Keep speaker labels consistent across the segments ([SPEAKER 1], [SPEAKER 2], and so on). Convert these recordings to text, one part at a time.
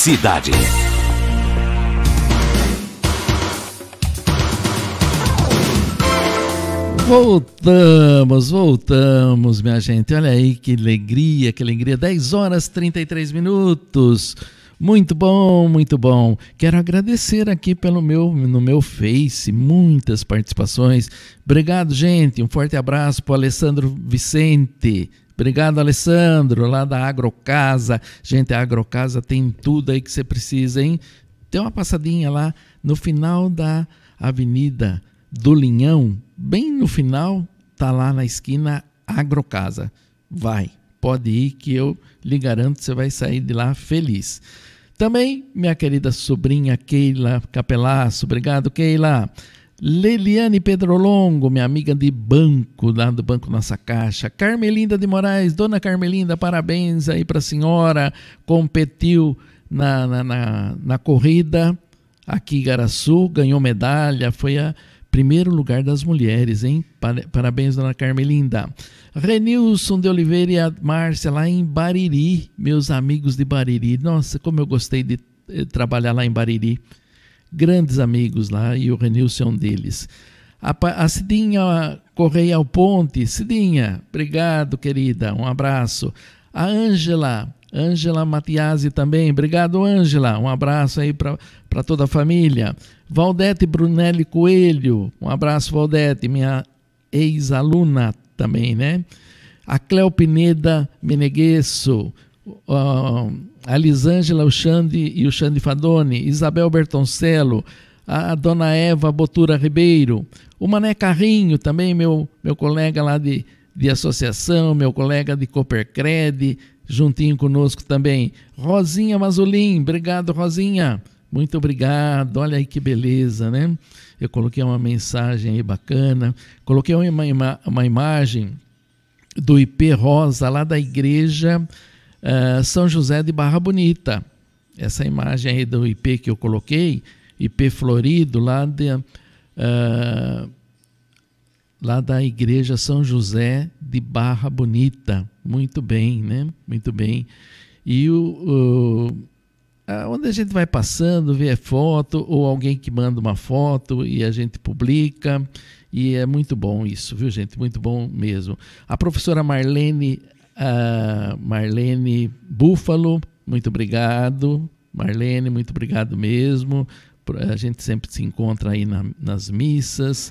[SPEAKER 1] Cidade.
[SPEAKER 2] Voltamos, minha gente. Olha aí que alegria, que alegria. 10 horas 33 minutos. Muito bom, muito bom. Quero agradecer aqui no meu Face, muitas participações. Obrigado, gente. Um forte abraço para o Alessandro Vicente. Obrigado, Alessandro, lá da Agrocasa. Gente, a Agrocasa tem tudo aí que você precisa, hein? Tem uma passadinha lá no final da Avenida do Linhão, bem no final, tá lá na esquina Agrocasa. Vai, pode ir que eu lhe garanto que você vai sair de lá feliz. Também minha querida sobrinha Keila Capelasso, obrigado Keila. Leliane Pedrolongo, minha amiga de banco, lá do Banco Nossa Caixa. Carmelinda de Moraes, dona Carmelinda, parabéns aí para a senhora, competiu na corrida aqui em Igaraçu, ganhou medalha, foi a primeiro lugar das mulheres, hein? Parabéns, dona Carmelinda. Renilson de Oliveira e a Márcia lá em Bariri, meus amigos de Bariri. Nossa, como eu gostei de trabalhar lá em Bariri. Grandes amigos lá e o Renilson é um deles. A Cidinha Correia ao Ponte. Cidinha, obrigado, querida. Um abraço. A Ângela Matiasi também. Obrigado, Ângela. Um abraço aí para toda a família. Valdete Brunelli Coelho. Um abraço, Valdete, minha ex-aluna também, né? A Cleo Pineda Meneguesso. A Lisângela e o Xande Fadoni. Isabel Bertoncello. A dona Eva Botura Ribeiro. O Mané Carrinho também, meu colega lá de associação, meu colega de Coopercred, juntinho conosco também. Rosinha Mazulim, obrigado, Rosinha. Muito obrigado, olha aí que beleza, né? Eu coloquei uma mensagem aí bacana, coloquei uma imagem do IP Rosa, lá da igreja São José de Barra Bonita. Essa imagem aí do IP que eu coloquei, IP Florido, lá da igreja São José de Barra Bonita. Muito bem, né? Muito bem. E onde a gente vai passando, vê foto, ou alguém que manda uma foto e a gente publica, e é muito bom isso, viu, gente? Muito bom mesmo. A professora Marlene Búfalo, muito obrigado. Marlene, muito obrigado mesmo. A gente sempre se encontra aí nas missas.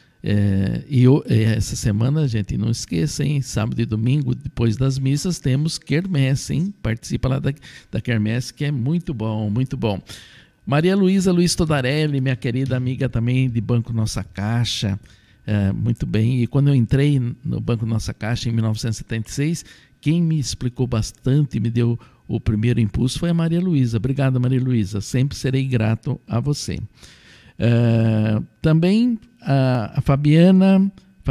[SPEAKER 2] Essa semana, gente, não esqueça, hein? Sábado e domingo, depois das missas, temos quermesse, hein? Participa lá da quermesse, que é muito bom, muito bom. Maria Luísa Luiz Todarelli, minha querida amiga também de Banco Nossa Caixa, muito bem. E quando eu entrei no Banco Nossa Caixa em 1976, quem me explicou bastante, me deu o primeiro impulso foi a Maria Luísa. Obrigado, Maria Luísa, sempre serei grato a você. Também a Fabiana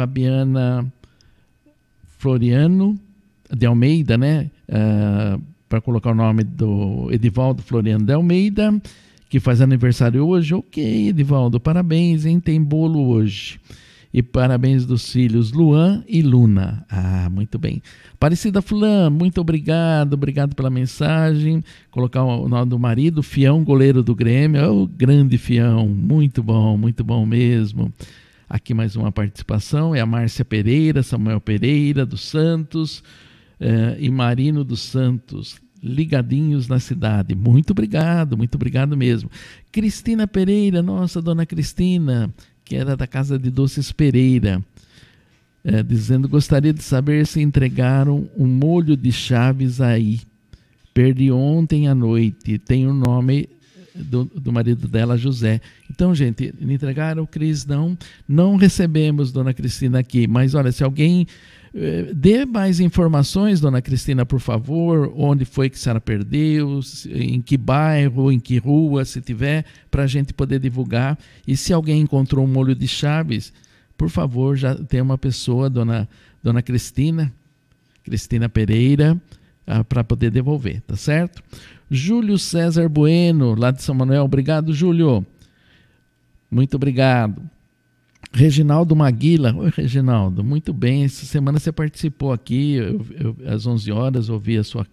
[SPEAKER 2] Floriano de Almeida, né? Para colocar o nome do Edivaldo Floriano de Almeida, que faz aniversário hoje. Ok, Edivaldo, parabéns, hein? Tem bolo hoje. E parabéns dos filhos Luan e Luna. Muito bem. Aparecida Fulano, muito obrigado pela mensagem. Colocar o nome do marido, Fião, goleiro do Grêmio. O grande Fião, muito bom mesmo. Aqui mais uma participação, é a Márcia Pereira, Samuel Pereira dos Santos e Marino dos Santos, ligadinhos na cidade. Muito obrigado mesmo. Cristina Pereira, nossa, dona Cristina, que era da Casa de Doces Pereira, dizendo: gostaria de saber se entregaram um molho de chaves aí. Perdi ontem à noite. Tem o nome do marido dela, José. Então, gente, entregaram, Cris? Não recebemos, dona Cristina, aqui. Mas, olha, se alguém dê mais informações, dona Cristina, por favor, onde foi que a senhora perdeu, em que bairro, em que rua, se tiver, para a gente poder divulgar. E se alguém encontrou um molho de chaves, por favor, já tem uma pessoa, dona Cristina Pereira, para poder devolver, tá certo? Júlio César Bueno, lá de São Manuel, obrigado, Júlio. Muito obrigado. Reginaldo Maguila. Oi, Reginaldo, muito bem. Essa semana você participou aqui, eu às 11 horas ouvi a sua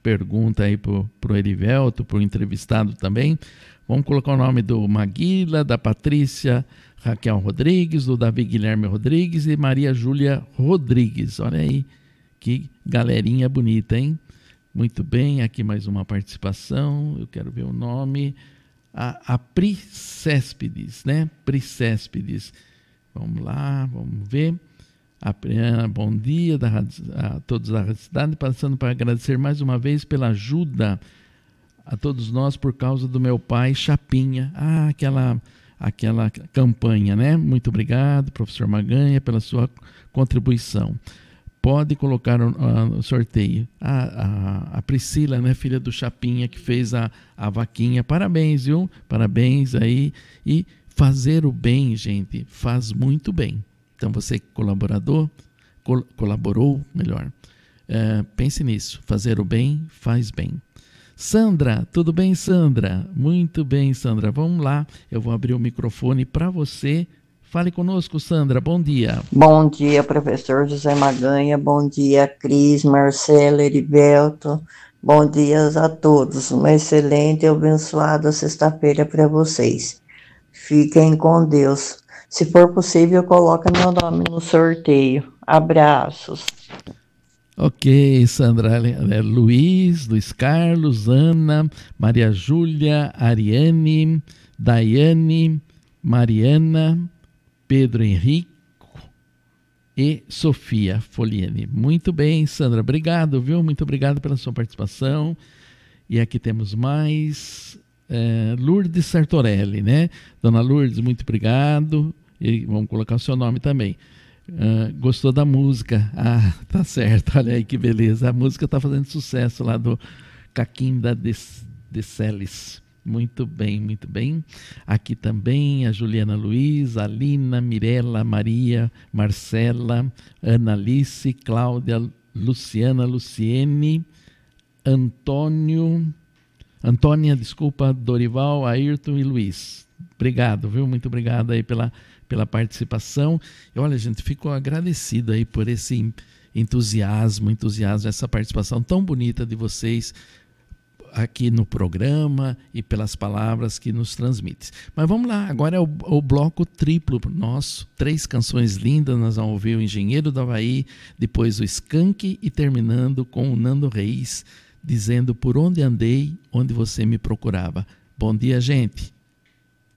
[SPEAKER 2] pergunta aí pro Erivelto, pro entrevistado também. Vamos colocar o nome do Maguila, da Patrícia Raquel Rodrigues, do Davi Guilherme Rodrigues e Maria Júlia Rodrigues. Olha aí, que galerinha bonita, hein? Muito bem, aqui mais uma participação, eu quero ver o nome, a Pri Céspides, né? Pri Céspides. Vamos lá, vamos ver. Bom dia a todos da cidade, passando para agradecer mais uma vez pela ajuda a todos nós por causa do meu pai Chapinha. Aquela campanha, né? Muito obrigado, professor Maganha, pela sua contribuição. Pode colocar o sorteio. A Priscila, né, filha do Chapinha, que fez a vaquinha. Parabéns, viu? Parabéns aí. E fazer o bem, gente, faz muito bem. Então, você colaborou, melhor. Pense nisso. Fazer o bem faz bem. Sandra, tudo bem, Sandra? Muito bem, Sandra. Vamos lá. Eu vou abrir o microfone para você. Fale conosco, Sandra. Bom dia.
[SPEAKER 1] Bom dia, professor José Maganha. Bom dia, Cris, Marcelo, Erivelto. Bom dia a todos. Uma excelente e abençoada sexta-feira para vocês. Fiquem com Deus. Se for possível, coloque meu nome no sorteio. Abraços.
[SPEAKER 2] Ok, Sandra. Luiz Carlos, Ana, Maria Júlia, Ariane, Daiane, Mariana, Pedro Henrico e Sofia Foliene. Muito bem, Sandra, obrigado, viu? Muito obrigado pela sua participação. E aqui temos mais Lourdes Sartorelli, né? Dona Lourdes, muito obrigado. E vamos colocar o seu nome também. Gostou da música? Tá certo, olha aí que beleza. A música tá fazendo sucesso lá do Caquinda de Celes. Muito bem, muito bem. Aqui também a Juliana Luiz, a Lina, Mirela, Maria, Marcela, Ana Alice, Cláudia, Luciana, Luciene, Antônia, Dorival, Ayrton e Luiz. Obrigado, viu? Muito obrigado aí pela participação. E olha, gente, fico agradecido aí por esse entusiasmo, essa participação tão bonita de vocês aqui no programa e pelas palavras que nos transmite. Mas vamos lá, agora é o bloco triplo nosso, 3 canções lindas. Nós vamos ouvir o Engenheiro do Havaí, depois o Skank e terminando com o Nando Reis, dizendo: por onde andei, onde você me procurava. Bom dia, gente.